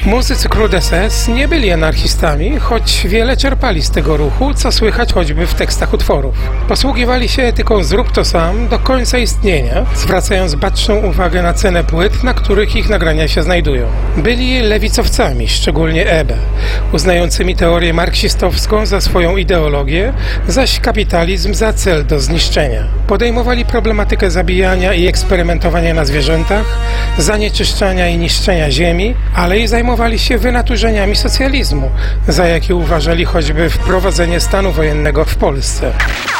Muzycy Crudescence nie byli anarchistami, choć wiele czerpali z tego ruchu, co słychać choćby w tekstach utworów. Posługiwali się etyką zrób to sam do końca istnienia, zwracając baczną uwagę na cenę płyt, na których ich nagrania się znajdują. Byli lewicowcami, szczególnie Ebbe, uznającymi teorię marksistowską za swoją ideologię, zaś kapitalizm za cel do zniszczenia. Podejmowali problematykę zabijania i eksperymentowania na zwierzętach, zanieczyszczania i niszczenia ziemi, ale i zajmowali się wynaturzeniami socjalizmu, za jakie uważali choćby wprowadzenie stanu wojennego w Polsce.